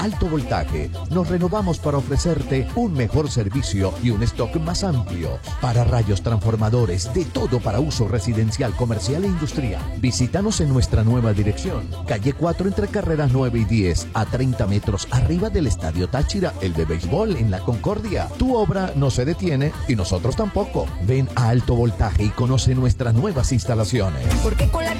Alto Voltaje nos renovamos para ofrecerte un mejor servicio y un stock más amplio. Para rayos transformadores, de todo para uso residencial, comercial e industrial. Visítanos en nuestra nueva dirección, calle 4 entre carreras 9 y 10, a 30 metros arriba del Estadio Táchira, el de béisbol en La Concordia. Tu obra no se detiene y nosotros tampoco. Ven a Alto Voltaje y conoce nuestras nuevas instalaciones. Porque con la